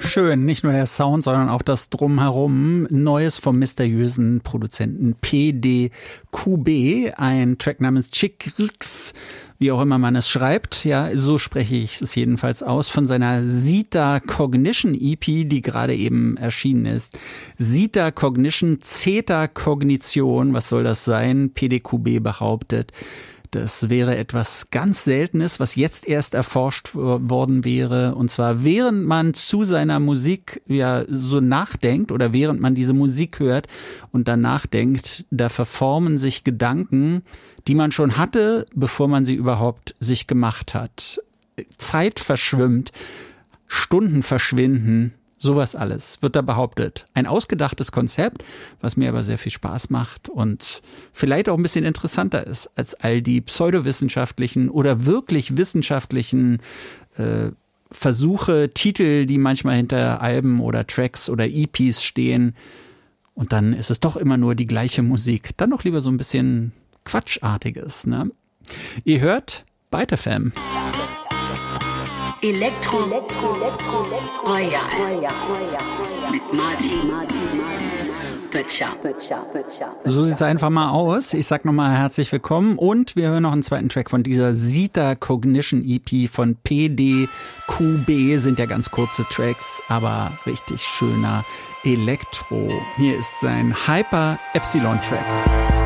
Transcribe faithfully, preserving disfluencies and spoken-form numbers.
Schön, nicht nur der Sound, sondern auch das Drumherum. Neues vom mysteriösen Produzenten P D Q B, ein Track namens Chikrix, wie auch immer man es schreibt. Ja, so spreche ich es jedenfalls aus, von seiner Zeta Cognition E P, die gerade eben erschienen ist. Zeta Cognition, Zeta Kognition, was soll das sein? P D Q B behauptet, das wäre etwas ganz Seltenes, was jetzt erst erforscht worden wäre. Und zwar während man zu seiner Musik ja so nachdenkt oder während man diese Musik hört und dann nachdenkt, da verformen sich Gedanken, die man schon hatte, bevor man sie überhaupt sich gemacht hat. Zeit verschwimmt, Stunden verschwinden. Sowas alles wird da behauptet. Ein ausgedachtes Konzept, was mir aber sehr viel Spaß macht und vielleicht auch ein bisschen interessanter ist als all die pseudowissenschaftlichen oder wirklich wissenschaftlichen äh, Versuche, Titel, die manchmal hinter Alben oder Tracks oder E Ps stehen. Und dann ist es doch immer nur die gleiche Musik. Dann doch lieber so ein bisschen Quatschartiges, ne? Ihr hört Byte F M. Elektro, Elektro, Elektro, Elektro, Royal. Mit Martin Böttcher. So sieht's einfach mal aus. Ich sag nochmal herzlich willkommen und wir hören noch einen zweiten Track von dieser Zeta Cognition E P von P D Q B. Sind ja ganz kurze Tracks, aber richtig schöner Elektro. Hier ist sein Hyper Epsilon Track.